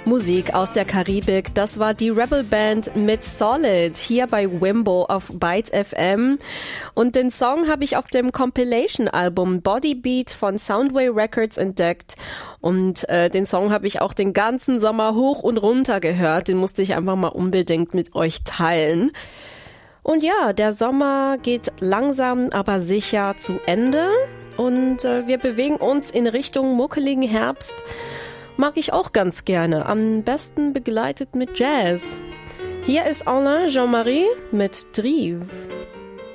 Musik aus der Karibik, das war die Rebel Band mit Solid hier bei Wimbo auf Bytes FM und den Song habe ich auf dem Compilation-Album Body Beat von Soundway Records entdeckt und den Song habe ich auch den ganzen Sommer hoch und runter gehört, den musste ich einfach mal unbedingt mit euch teilen. Und ja, der Sommer geht langsam, aber sicher zu Ende und wir bewegen uns in Richtung muckeligen Herbst. Mag ich auch ganz gerne, am besten begleitet mit Jazz. Hier ist Alain Jean-Marie mit Drive.